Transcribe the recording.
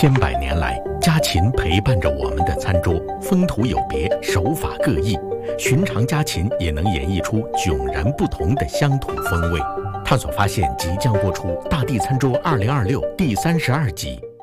千百年来，家禽陪伴着我们的餐桌，风土有别，手法各异，寻常家禽也能演绎出迥然不同的乡土风味。探索发现即将播出《大地餐桌2026》第32集。